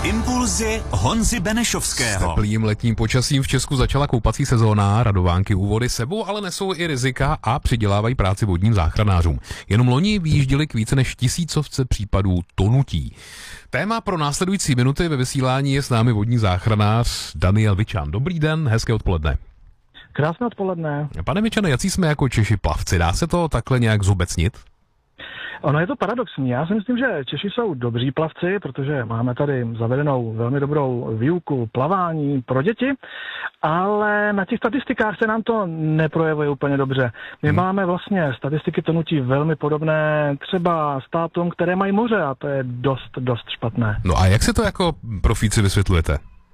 Impulzy Honzy Benešovského. S teplým letním počasím v Česku začala koupací sezóna, radovánky u vody sebou ale nesou i rizika a přidělávají práci vodním záchranářům. Jenom loni vyjížděli k více než 1000 případů tonutí. Téma pro následující minuty ve vysílání je s námi vodní záchranář Daniel Vičan. Dobrý den, hezké odpoledne. Krásné odpoledne. Pane Vičane, jací jsme jako Češi plavci? Dá se to takhle nějak zobecnit? Ono je to paradoxní. Já si myslím, že Češi jsou dobří plavci, protože máme tady zavedenou velmi dobrou výuku plavání pro děti, ale na těch statistikách se nám to neprojevuje úplně dobře. My máme vlastně statistiky tonutí velmi podobné třeba státům, které mají moře, a to je dost špatné. No a jak se to jako profíci vysvětlujete?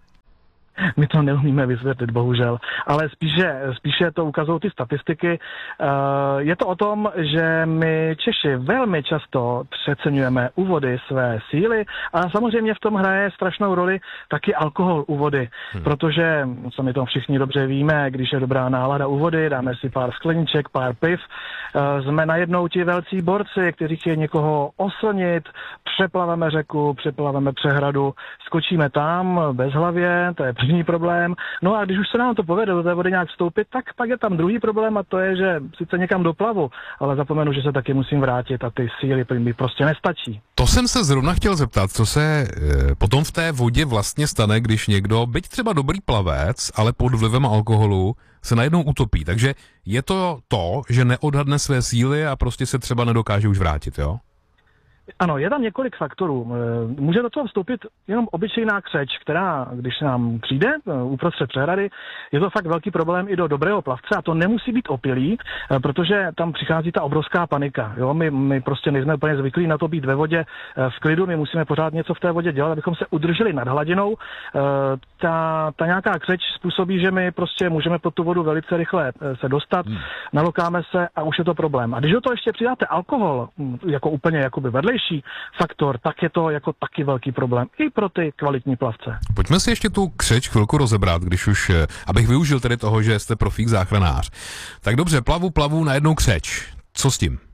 My to neumíme vysvětlit, bohužel, ale spíše to ukazují ty statistiky. Je to o tom, že my Češi velmi často přeceňujeme u vody své síly a samozřejmě v tom hraje strašnou roli taky alkohol u vody, protože, sami to všichni dobře víme, když je dobrá nálada u vody, dáme si pár skleniček, pár piv, jsme najednou ti velcí borci, kteří chtějí někoho oslnit, přeplaveme řeku, přeplaveme přehradu, skočíme tam bezhlavě, to je první problém. No a když už se nám to povede do té vody nějak vstoupit, tak pak je tam druhý problém a to je, že sice někam doplavu, ale zapomenu, že se taky musím vrátit a ty síly mi prostě nestačí. To jsem se zrovna chtěl zeptat, co se potom v té vodě vlastně stane, když někdo, byť třeba dobrý plavec, ale pod vlivem alkoholu, se najednou utopí. Takže je to, že neodhadne své síly a prostě se třeba nedokáže už vrátit, jo? Ano, je tam několik faktorů. Může do toho vstoupit jenom obyčejná křeč, která, když se nám přijde uprostřed přehrady, je to fakt velký problém i do dobrého plavce a to nemusí být opilý, protože tam přichází ta obrovská panika. Jo? My prostě nejsme úplně zvyklí na to být ve vodě v klidu, my musíme pořád něco v té vodě dělat, abychom se udrželi nad hladinou. Ta nějaká křeč způsobí, že my prostě můžeme pod tu vodu velice rychle se dostat, nalokáme se a už je to problém. A když do toho ještě přidáte alkohol, jako úplně jakoby vedlejší faktor, tak je to jako taky velký problém i pro ty kvalitní plavce. Pojďme si ještě tu křeč chvilku rozebrat, když už, abych využil tedy toho, že jste profík záchranář. Tak dobře, plavu na jednou křeč. Co s tím?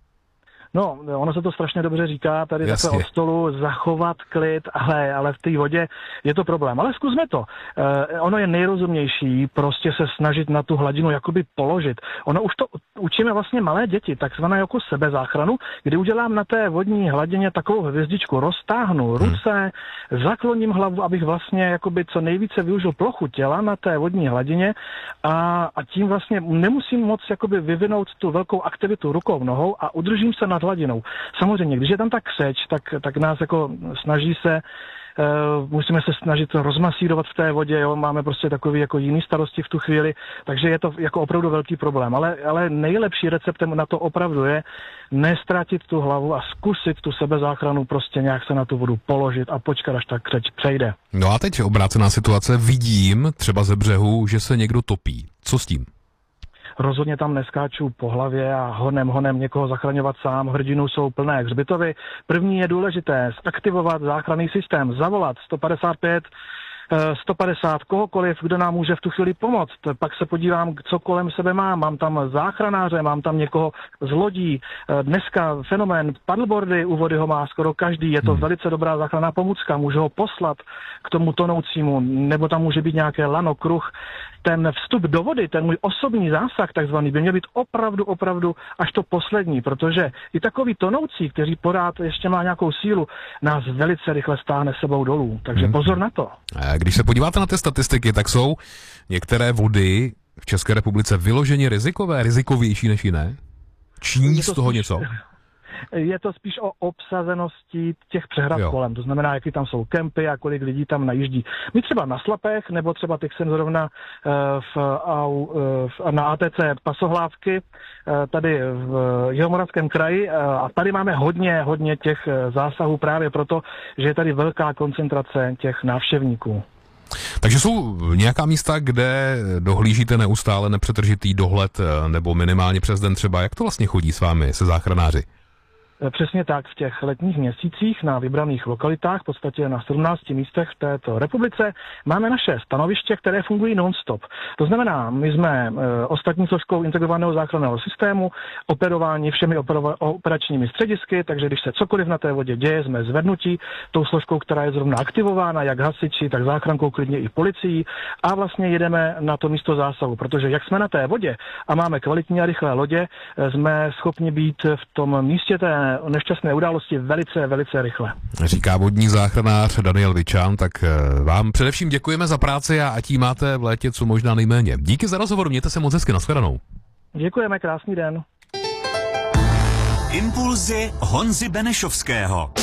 No, ono se to strašně dobře říká, tady takhle od stolu, zachovat klid, ale v té vodě je to problém. Ale zkusme to. Ono je nejrozumnější prostě se snažit na tu hladinu jakoby položit. Ono už to učíme vlastně malé děti, takzvané jako sebezáchranu, kdy udělám na té vodní hladině takovou hvězdičku, roztáhnu ruce, zakloním hlavu, abych vlastně jakoby co nejvíce využil plochu těla na té vodní hladině a tím vlastně nemusím moc jakoby vyvinout tu velkou aktivitu rukou, nohou a udržím se nad hladinou. Samozřejmě, když je tam ta křeč, tak nás jako snaží se, musíme se snažit to rozmasírovat v té vodě, jo? Máme prostě takový jako jiný starosti v tu chvíli, takže je to jako opravdu velký problém. Ale nejlepší receptem na to opravdu je nestratit tu hlavu a zkusit tu sebezáchranu prostě nějak se na tu vodu položit a počkat, až ta křeč přejde. No a teď obrácená situace, vidím třeba ze břehu, že se někdo topí. Co s tím? Rozhodně tam neskáču po hlavě a honem někoho zachraňovat sám. Hrdinů jsou plné hřbitovy. První je důležité zaktivovat záchranný systém, zavolat 155, 150, kohokoliv, kdo nám může v tu chvíli pomoct. Pak se podívám, co kolem sebe mám. Mám tam záchranáře, mám tam někoho z lodí. Dneska fenomén paddleboardy u vody ho má skoro každý. Je to velice dobrá záchranná pomůcka. Můžu ho poslat k tomu tonoucímu, nebo tam může být nějaké lano, kruh. Ten vstup do vody, ten můj osobní zásah takzvaný, by měl být opravdu až to poslední, protože i takový tonoucí, kteří pořád ještě má nějakou sílu, nás velice rychle stáhne sebou dolů. Takže pozor na to. Když se podíváte na ty statistiky, tak jsou některé vody v České republice vyloženě rizikové, rizikovější než jiné? Činí z toho něco? Je to spíš o obsazenosti těch přehrad kolem, to znamená, jaký tam jsou kempy a kolik lidí tam najíždí. My třeba na Slapech, nebo třeba teď jsem zrovna na ATC Pasohlávky, tady v Jihomoravském kraji, a tady máme hodně těch zásahů právě proto, že je tady velká koncentrace těch návštěvníků. Takže jsou nějaká místa, kde dohlížíte neustále nepřetržitý dohled, nebo minimálně přes den třeba, jak to vlastně chodí s vámi, se záchranáři? Přesně tak, v těch letních měsících na vybraných lokalitách, v podstatě na 17 místech v této republice, máme naše stanoviště, které fungují non-stop. To znamená, my jsme ostatní složkou integrovaného záchranného systému, operováni všemi operačními středisky, takže když se cokoliv na té vodě děje, jsme zvednutí tou složkou, která je zrovna aktivována, jak hasiči, tak záchrankou, klidně i policií, a vlastně jedeme na to místo zásahu, protože jak jsme na té vodě a máme kvalitní a rychlé lodě, jsme schopni být v tom místě té nešťastné události velice, velice rychle. Říká vodní záchranář Daniel Vičan, tak vám především děkujeme za práci a ať jí máte v létě co možná nejméně. Díky za rozhovor, mějte se moc hezky, nashledanou. Děkujeme, krásný den. Impulzy Honzy Benešovského.